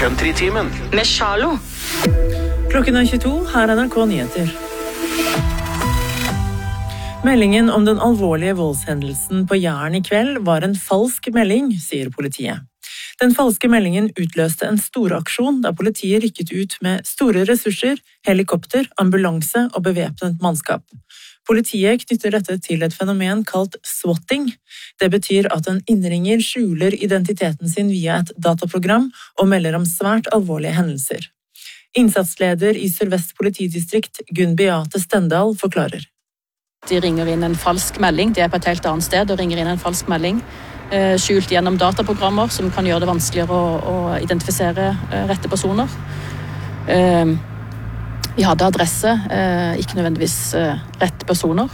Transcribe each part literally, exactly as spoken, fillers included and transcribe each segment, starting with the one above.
Countrytimen med Charlo. Klokken er tjueto, her er N R K Nyheter. Meldingen om den alvorlige voldshendelsen på Jæren i kveld var en falsk melding, sier politiet. Den falske meldingen utløste en storaksjon da politiet rykket ut med store ressurser, helikopter, ambulanse og bevæpnet mannskap. Politiet knytter dette til et fenomen kalt swatting. Det betyr at en innringer skjuler identiteten sin via et dataprogram og melder om svært alvorlige hendelser. Innsatsleder i Sør-Vest politidistrikt, Gunn Beate Stendal, forklarer. De ringer inn en falsk melding, de er på et helt annet sted og ringer inn en falsk melding, skjult gjennom dataprogrammer som kan gjøre det vanskeligere å, å identifisere rette personer. Vi hadde adresse, ikke nødvendigvis rette personer,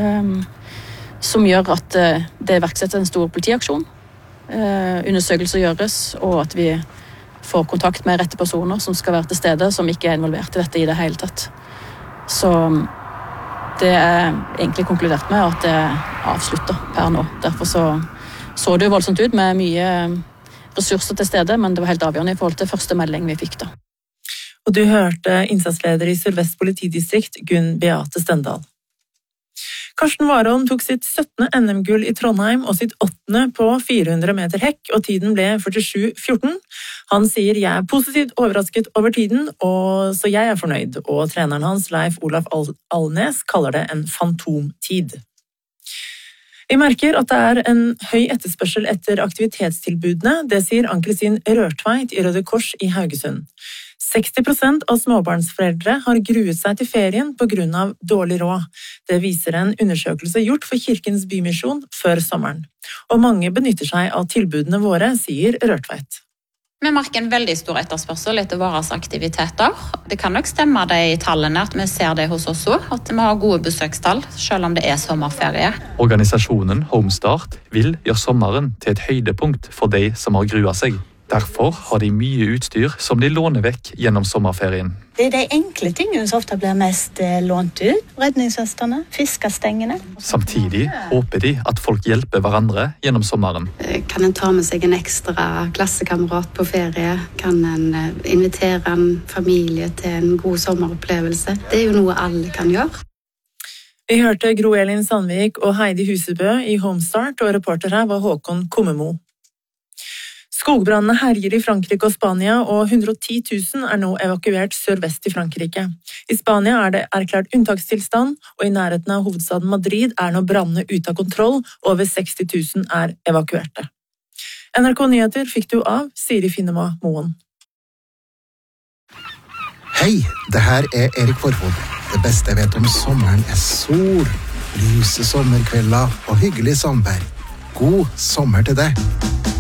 som gjør at det iverksetter en stor politiaksjon. Undersøkelser gjøres, og at vi får kontakt med rette personer som skal være til stede, som ikke er involvert i dette i det hele tatt. Så det er egentlig konkludert med at det avslutter per nå. Derfor så, så det jo voldsomt ut med mye ressurser til stede, men det var helt avgjørende i forhold til første melding vi fikk da. Og du hørte innsatsleder i Sør-Vest politidistrikt, Gunn Beate Stendal. Karsten Warholm tok sitt syttende N M-gull i Trondheim og sitt åttende på fire hundre meter hekk, og tiden ble førtisju fjorten. Han sier jeg er positivt overrasket over tiden, og så jeg er fornøyd, og treneren hans, Leif Olaf Alnes, kaller det en fantomtid. Vi merker at det er en høy etterspørsel etter aktivitetstilbudene, det sier Ann-Kristin Rørtveit i Røde Kors i Haugesund. seksti prosent av småbarnsforeldre har gruet seg til ferien på grunn av dårlig råd. Det viser en undersøkelse gjort for Kirkens Bymisjon før sommeren. Og mange benytter seg av tilbudene våre, sier Rørtveit. Vi merker en veldig stor etterspørsel etter våre aktiviteter. Det kan nok stemme de tallene at vi ser det hos oss også, at vi har gode besøkstall, selv om det er sommerferie. Organisasjonen Homestart vil gjøre sommeren til et høydepunkt for de som har gruet seg. Derfor har de mye utstyr som de låner vekk gjennom sommerferien. Det er de enkle tingene som ofte blir mest lånt ut. Redningsvestene, fiskestengene. Samtidig håper de at folk hjelper hverandre gjennom sommeren. Kan en ta med seg en ekstra klassekamerat på ferie? Kan en invitere en familie til en god sommeropplevelse? Det er jo noe alle kan gjøre. Vi hørte Gro Elin Sandvik og Heidi Husebø i Homestart, og reporter her var Håkon Kommemo. Skogbrannene herjer i Frankrike og Spania, og hundre og ti tusen er nå evakuert sørvest i Frankrike. I Spania er det erklært unntakstilstand, og i nærheten av hovedstaden Madrid er nå brannene ute av kontroll, og over seksti tusen er evakuerte. N R K Nyheter fikk du av Siri Finnema Moen. Hei, det her er Erik Forfod. Det beste jeg vet om sommeren er sol, lyse sommerkvelder og hyggelig samvær. God sommer til deg!